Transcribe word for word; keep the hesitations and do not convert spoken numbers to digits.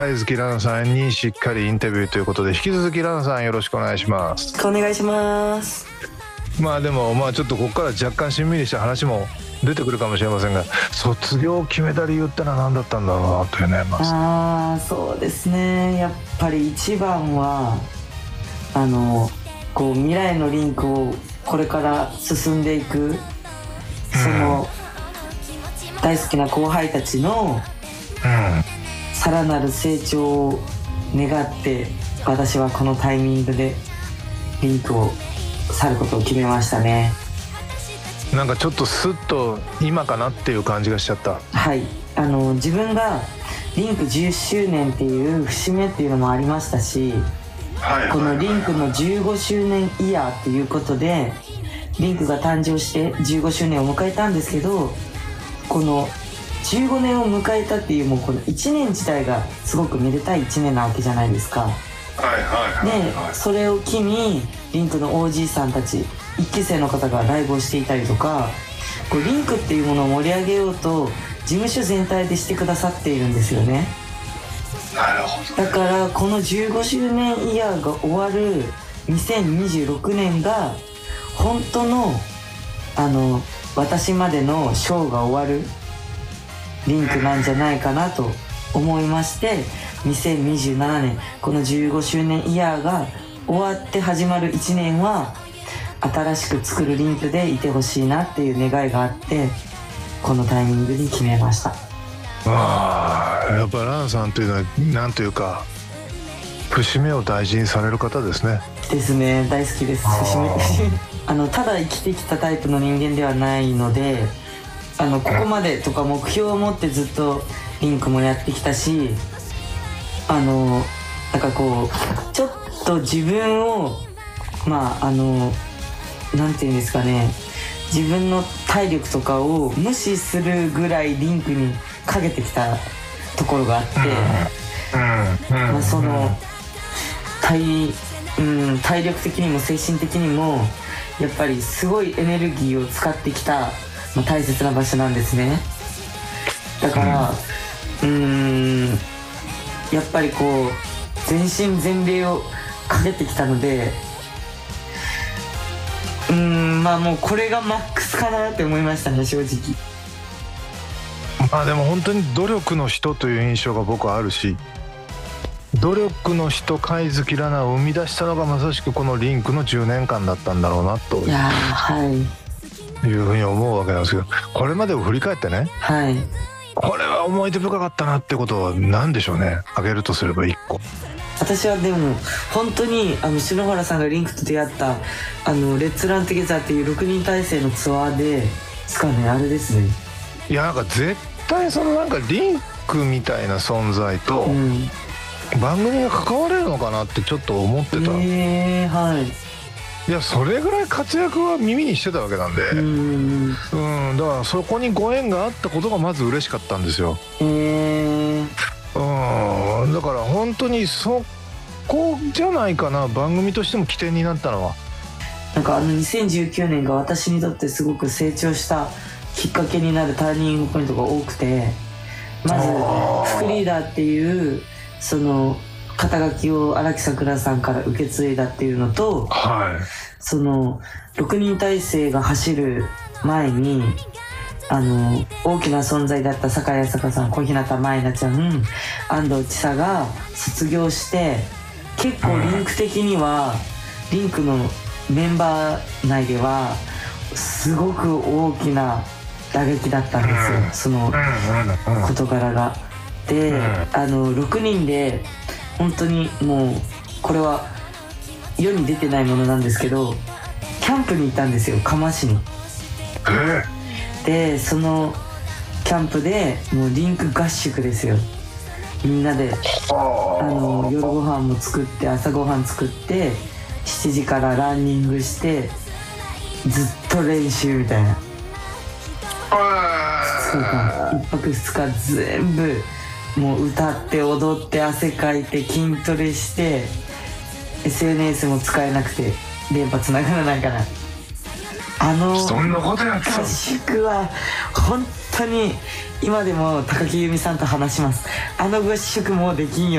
大好きラナさんにしっかりインタビューということで、引き続きラナさんよろしくお願いします。 お願いします。 まあでもまあちょっとここから若干しんみりした話も出てくるかもしれませんが、卒業を決めた理由ってのは何だったんだろうなというね。 ああ、そうですね。やっぱり一番はあのこう未来のリンクをこれから進んでいく、その、うん、大好きな後輩たちの、うんさらなる成長を願って、私はこのタイミングでリンクを去ることを決めましたね。 なんかちょっとスッと今かなっていう感じがしちゃった。 はい、あの自分がリンクじゅっしゅうねんっていう節目っていうのもありましたし、はいはいはいはい、このリンクのじゅうごしゅうねんイヤーっていうことでリンクが誕生してじゅうごしゅうねんを迎えたんですけど、このじゅうごねんを迎えたっていう、もうこのいちねん自体がすごくめでたいいちねんなわけじゃないですか。はいはいはい、はい、でそれを機にリンクの オージー さんたちいっき生の方がライブをしていたりとか、こうリンクっていうものを盛り上げようと事務所全体でしてくださっているんですよね。 なるほど。 だからこのじゅうごしゅうねんイヤーが終わるにせんにじゅうろくねんが本当のあの私までのショーが終わるリンクなんじゃないかなと思いまして、にせんにじゅうななねんこのじゅうごしゅうねんイヤーが終わって始まるいちねんは新しく作るリンクでいてほしいなっていう願いがあって、このタイミングに決めました。 ああ、やっぱランさんというのはなんというか節目を大事にされる方ですね。 ですね、大好きです。節目あのただ生きてきたタイプの人間ではないので、あのここまでとか目標を持ってずっとリンクもやってきたし、あのなんかこうちょっと自分をまああのなんていうんですかね、自分の体力とかを無視するぐらいリンクにかけてきたところがあって、まあ、その体、うん、体力的にも精神的にもやっぱりすごいエネルギーを使ってきた、まあ、大切な場所なんですね。だからうーんやっぱりこう全身全霊をかけてきたので、うーんまあもうこれがマックスかなって思いましたね、正直。 まあでも本当に努力の人という印象が僕はあるし、努力の人貝月ラナを生み出したのがまさしくこのリンクのじゅうねんかんだったんだろうなといやはいいうふうに思うわけなんですけど、これまでを振り返ってね、 はい、 これは思い出深かったなってことは何でしょうね。挙げるとすればいっこ。 私はでも本当にあの篠原さんがリンクと出会ったあのレッツラントゲザーっていうろくにん体制のツアーでですかね、あれですね。 いやなんか絶対そのなんかリンクみたいな存在と番組が関われるのかなってちょっと思ってた。 えー、はい。 いやそれぐらい活躍は耳にしてたわけなんで、うん、うん、だからそこにご縁があったことがまず嬉しかったんですよ。 えー、 うん、だから本当にそこじゃないかな、番組としても起点になったのは。 なんかあのにせんじゅうきゅうねんが私にとってすごく成長したきっかけになるターニングポイントが多くて、まず副リーダーっていうその肩書きを荒木さくらさんから受け継いだっていうのと、はい、そのろくにん体制が走る前にあの大きな存在だった酒井朝香さん、小日向舞菜ちゃん、安藤千沙が卒業して、結構リンク的にはリンクのメンバー内ではすごく大きな打撃だったんですよ、その事柄が。で、あのろくにんで本当にもうこれは世に出てないものなんですけど、キャンプに行ったんですよ、嘉麻市に。でそのキャンプでもうリンク合宿ですよ。みんなであの夜ご飯も作って朝ご飯作ってしちじからランニングしてずっと練習みたいな。ふつかかんいっぱくふつか全部もう歌って踊って汗かいて筋トレして エスエヌエス も使えなくて電波つながらないからあのそんなことやってた合宿は本当に今でも高木由美さんと話します。あの合宿もうできんよ